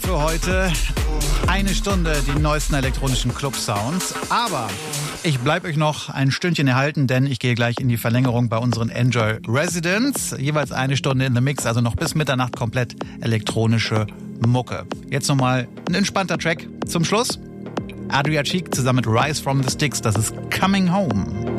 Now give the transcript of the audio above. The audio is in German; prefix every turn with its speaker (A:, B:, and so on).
A: für heute. Eine Stunde die neuesten elektronischen Club-Sounds. Aber ich bleibe euch noch ein Stündchen erhalten, denn ich gehe gleich in die Verlängerung bei unseren Enjoy Residents. Jeweils eine Stunde in the Mix, also noch bis Mitternacht komplett elektronische Mucke. Jetzt nochmal ein entspannter Track zum Schluss. Adria Cheek zusammen mit Rise from the Sticks, das ist Coming Home.